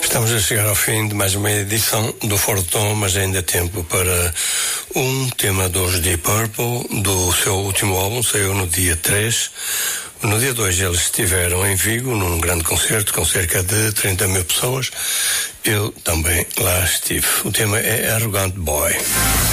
Estamos a chegar ao fim de mais uma edição do Fora de Tom, mas ainda há tempo para um tema dos Deep Purple, do seu último álbum, saiu no dia 3. No dia 2 eles estiveram em Vigo, num grande concerto com cerca de 30 mil pessoas. Eu também lá estive. O tema é Arrogant Boy.